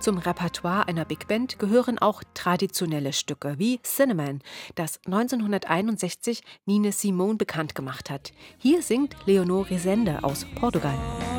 Zum Repertoire einer Big Band gehören auch traditionelle Stücke wie Cinnamon, das 1961 Nina Simone bekannt gemacht hat. Hier singt Leonor Resende aus Portugal.